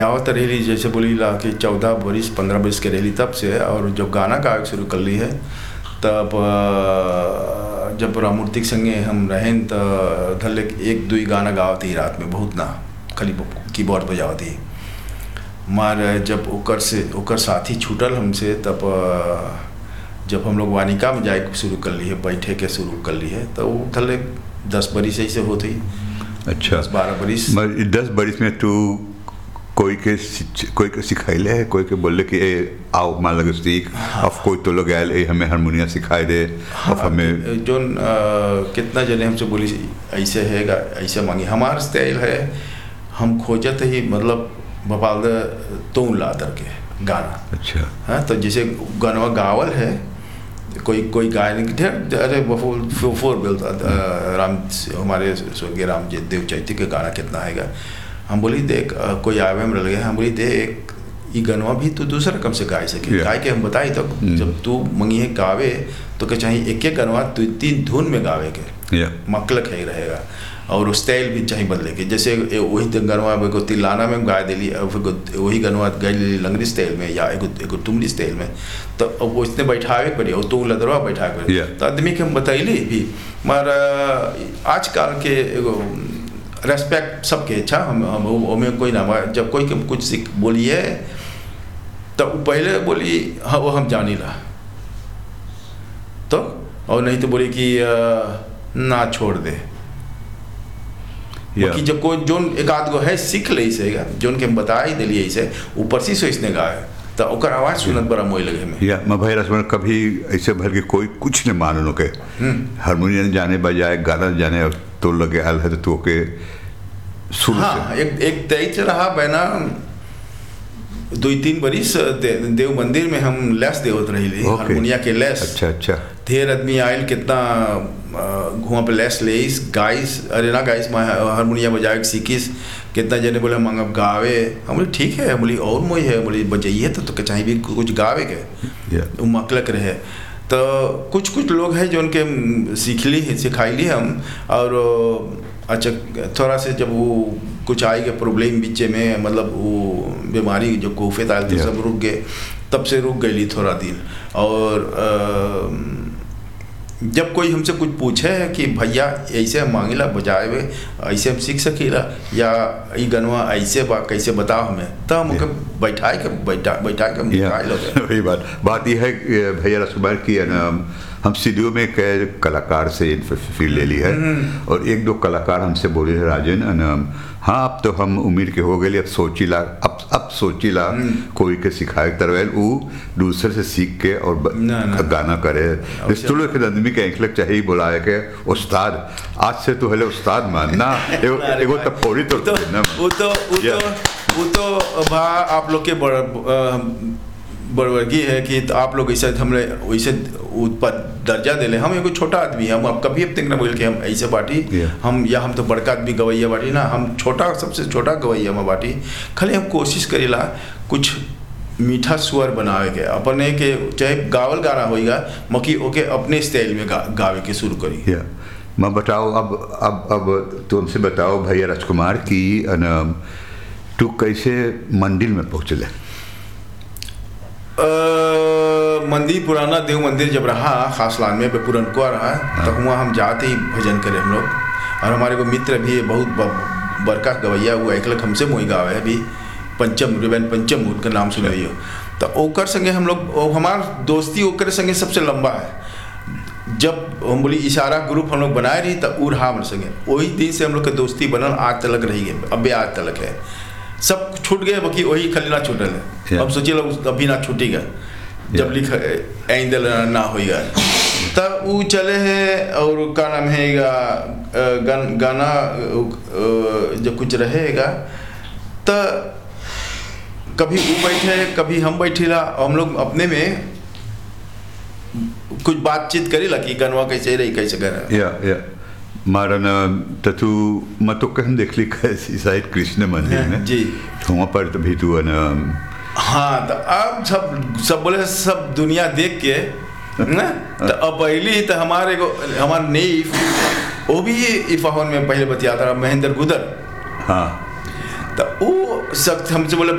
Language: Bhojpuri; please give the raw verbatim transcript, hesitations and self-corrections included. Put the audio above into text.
आवत रही जैसे बोली ला कि चौदह बरिस पंद्रह बरिस के रही तब से। और जब गाना गावे शुरू कर ली है तब जब रामूर्ति संगे हम रहें तो धल एक दुई गाना गावत ही रात में, बहुत ना खाली कीबोर्ड बजावत ही। मार जब ओकर से ओकर साथी छूटल हमसे तब जब हम लोग वानिका में जाए शुरू कर ली है, बैठे के शुरू कर ली है, तो वो धल दस बरिस ऐसे होती। अच्छा, दस बारह बरिस। दस बरिस में तू कोई के कोई के सिखाइले है, कोई के बोले कि ए आओ मान लगे सीख। हाँ। अब कोई तो लोग आए हमें हारमोनिया सिखाए दे। हाँ, अब हमें जो कितना जने हमसे बोली ऐसे है ऐसे मांगी। हमारा स्टाइल है, हम खोजत ही मतलब बपाल तो ला दर के गाना। अच्छा। हाँ, तो जैसे गाना गावल है कोई कोई गाय ढेर अरे बफोर फोर बोलता राम हमारे स्वर्गीय राम जी देव चैती के गाना कितना हैगा। हम बोली देख कोई आवे में लगे, हम बोली देख ये गनवा भी तू दूसरा रकम से गाय सके। गाय के हम बताई तो जब तू मंगी है गावे तो क्या चाहिए एक एक गनवा तू तीन धुन में गावे के मकलक है रहेगा। और स्टाइल भी चाहिए बदले के, जैसे वही गनवा एगो तिलाना में गा दिली, वही गनवा गा ली लंगड़ी स्टाइल में या एगो एगो तुमड़ी स्टाइल में, तो अब वो इसने बैठावे पड़े और तू लदरवा बैठा पड़े। तो आदमी के हम बताइली भी मगर आजकल के एगो रेस्पेक्ट सबके अच्छा हम हमें कोई ना जब कोई के कुछ सीख बोलिए तो पहले बोली हाँ वो हम जानी ला तो, और नहीं तो बोली कि ना छोड़ दे। yeah. कि जब कोई जोन एक आध गो है सीख ले से जोन के हम बता ही दिलिए इसे ऊपर से इसने गाए तो ओकर आवाज सुनत बड़ा मोई लगे में। या मैं भाई रसमन कभी ऐसे भर के कोई कुछ नहीं मानो के हारमोनियम जाने बजाए गाना जाने तो लगे आल है तो तू के शुरू हाँ, से एक एक तेज रहा बहना दो तीन बरिस दे, देव मंदिर में हम लेस देवत रही ली okay. हारमोनिया के लेस। अच्छा अच्छा। ढेर आदमी आयल कितना घुआ पे लेस ले गाइस अरे ना गाइस मैं हारमोनिया बजाए सीखिस कितना जने बोले मंगा गावे। हम बोले ठीक है, बोली और मोई है, बोली बजाइए तो, तो चाहे भी कुछ गावे के yeah. वो मकलक रहे। तो कुछ कुछ लोग हैं जो उनके सीख ली सिखाई ली हम। और अच्छा थोड़ा से जब वो कुछ आई के प्रॉब्लम बीच में मतलब वो बीमारी जो कोफे आए थे yeah. सब रुक गए, तब से रुक गई थोड़ा दिन। और आ, जब कोई हमसे कुछ पूछे है कि भैया ऐसे हम मांगिला बजाए हुए ऐसे हम सीख सकीला या ये गनवा ऐसे बा कैसे बताओ हमें, तो हम yeah. बैठाए के बैठा बैठा के हम yeah. वही बात बात यह है भैया रसकुमार की हम सीडीओ में कई कलाकार से फील्ड ले ली है और एक दो कलाकार हमसे बोले हैं राजन हाँ अब तो हम उम्र के हो गए अब सोचीला अब अब सोचीला कोई के सिखाए तरवेल वो दूसरे से सीख के और गाना करे चलो एक आदमी के एक चाहिए बुलाए के उस्ताद आज से तो हले उस्ताद मानना एगो तो फोड़ी तो ना वो तो वो तो भा आप लोग के बड़वर्गी है कि तो आप लोग ऐसे हमने वैसे ऊपर दर्जा दे ले। हम एगो छोटा आदमी हम अब कभी अब तक ना बोल के हम ऐसे बाटी yeah. हम या हम तो बड़का आदमी गवैया बाटी ना, हम छोटा सबसे छोटा गवैया में बाटी। खाली हम कोशिश करेला कुछ मीठा स्वर बनावे के अपने के चाहे गावल गाना होएगा मकी ओके अपने स्टाइल में गा, गावे के शुरू करी। yeah. मैं बताओ अब अब अब तुमसे बताओ भैया राजकुमार की तू कैसे मंदिर में पहुँचले? मंदिर पुराना देव मंदिर जब रहा खासलान में पुरनकुआ रहा हाँ। तो वहाँ हम जाते ही भजन करे हम लोग। और हमारे को मित्र भी बहुत बड़का गवैया हुआ एक लख हमसे मोई गावे अभी पंचम रिबेन पंचम उनका नाम सुन रही हो। तो ओकर संगे हम लोग हमार दोस्ती ओकर संगे सबसे लंबा है। जब हम बोली इशारा ग्रुप हम लोग बनाए रही तो उ रहा हमारे संगे वही दिन से हम लोग का दोस्ती बनल आज तलक रही है, अब आज तलक है। सब छूट गए बाकी वही खाली ना छूटल है yeah. अब सोचिए लोग अभी ना छूटेगा जब yeah. लिख आइंदल ना होएगा तब वो चले हैं। और का नाम है गन, गाना जब कुछ रहेगा तो कभी वो बैठे कभी हम बैठेला हम लोग अपने में कुछ बातचीत करेला कि गनवा कैसे रही कैसे कर yeah, yeah. मारन तू मैं तो कहीं देख ली कैसी शायद कृष्ण मंदिर में जी वहाँ पर तो भी तू न हाँ तो अब सब सब बोले सब दुनिया देख के ना तो अब पहली तो हमारे को हमारे नई वो भी इफाहन में पहले बतियाता रहा महेंद्र गुदर हाँ तो वो सख्त हमसे बोले